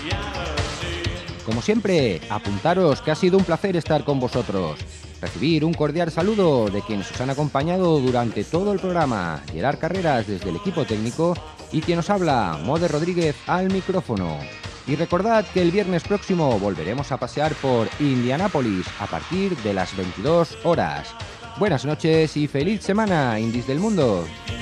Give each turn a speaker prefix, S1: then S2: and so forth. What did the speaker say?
S1: Como siempre, apuntaros que ha sido un placer estar con vosotros. Recibir un cordial saludo de quienes os han acompañado durante todo el programa. Gerard Carreras desde el equipo técnico y quien os habla, Mode Rodríguez al micrófono. Y recordad que el viernes próximo volveremos a pasear por Indianápolis a partir de las 22 horas. Buenas noches y feliz semana, indies del mundo.